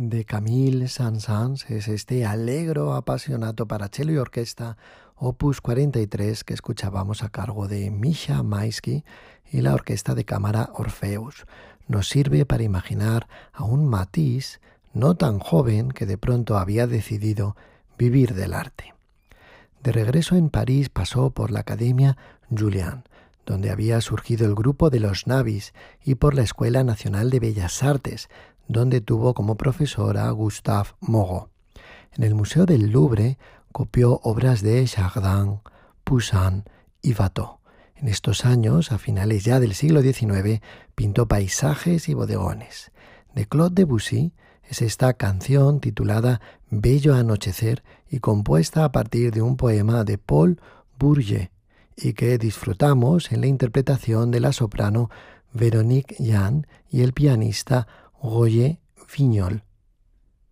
de Camille Saint-Saëns es este Allegro appassionato para cello y orquesta, opus 43, que escuchábamos a cargo de Misha Maisky y la orquesta de cámara Orpheus. Nos sirve para imaginar a un Matisse no tan joven que de pronto había decidido vivir del arte. De regreso en París pasó por la Academia Julian, donde había surgido el grupo de los Navis, y por la Escuela Nacional de Bellas Artes, donde tuvo como profesor a Gustave Moreau. En el Museo del Louvre copió obras de Chardin, Poussin y Watteau. En estos años, a finales ya del siglo XIX, pintó paisajes y bodegones. De Claude Debussy es esta canción titulada Bello anochecer y compuesta a partir de un poema de Paul Bourget, y que disfrutamos en la interpretación de la soprano Véronique Jan y el pianista Roger Vignol.